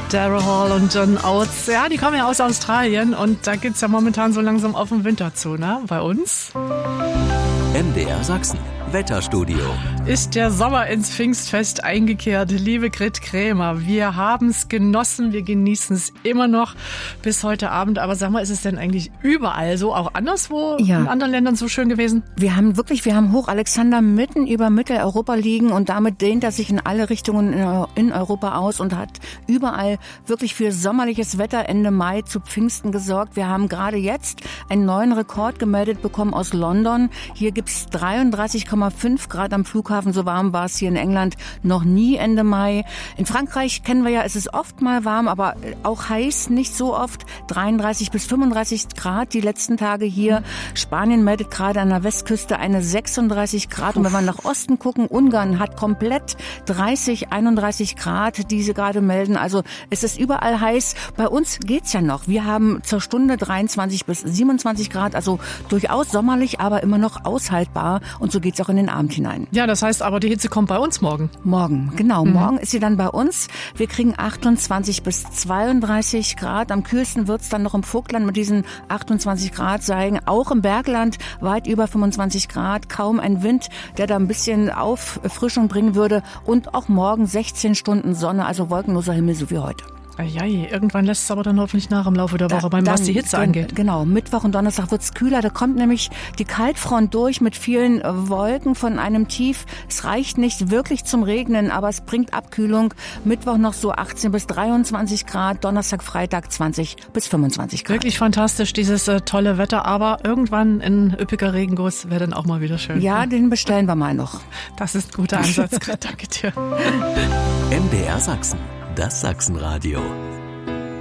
Daryl Hall und John Oates, ja, die kommen ja aus Australien und da geht's ja momentan so langsam auf den Winter zu, ne, bei uns. MDR Sachsen, Wetterstudio. Ist der Sommer ins Pfingstfest eingekehrt, liebe Grit Krämer. Wir haben es genossen, wir genießen es immer noch bis heute Abend. Aber sag mal, ist es denn eigentlich überall so, auch anderswo in anderen Ländern so schön gewesen? Wir haben Hoch Alexander mitten über Mitteleuropa liegen und damit dehnt er sich in alle Richtungen in Europa aus und hat überall wirklich für sommerliches Wetter Ende Mai zu Pfingsten gesorgt. Wir haben gerade jetzt einen neuen Rekord gemeldet bekommen aus London. Hier gibt's 33,5 Grad am Flughafen. So warm war es hier in England noch nie Ende Mai. In Frankreich kennen wir ja, es ist oft mal warm, aber auch heiß, nicht so oft. 33 bis 35 Grad die letzten Tage hier. Spanien meldet gerade an der Westküste eine 36 Grad. Und wenn wir nach Osten gucken, Ungarn hat komplett 30, 31 Grad, die sie gerade melden. Also es ist überall heiß. Bei uns geht's ja noch. Wir haben zur Stunde 23 bis 27 Grad, also durchaus sommerlich, aber immer noch aushaltbar. Und so geht's auch in den Abend hinein. Ja, das heißt aber, die Hitze kommt bei uns morgen. Morgen, genau. Morgen ist sie dann bei uns. Wir kriegen 28 bis 32 Grad. Am kühlsten wird's dann noch im Vogtland mit diesen 28 Grad sein. Auch im Bergland weit über 25 Grad. Kaum ein Wind, der da ein bisschen Auffrischung bringen würde. Und auch morgen 16 Stunden Sonne, also wolkenloser Himmel, so wie heute. Irgendwann lässt es aber dann hoffentlich nach im Laufe der Woche, was die Hitze angeht. Genau, Mittwoch und Donnerstag wird's kühler. Da kommt nämlich die Kaltfront durch mit vielen Wolken von einem Tief. Es reicht nicht wirklich zum Regnen, aber es bringt Abkühlung. Mittwoch noch so 18 bis 23 Grad, Donnerstag, Freitag 20 bis 25 Grad. Wirklich fantastisch, dieses tolle Wetter. Aber irgendwann ein üppiger Regenguss wäre dann auch mal wieder schön. Ja, den bestellen wir mal noch. Das ist ein guter Ansatz, Grit. Danke dir. MDR Sachsen, das Sachsenradio.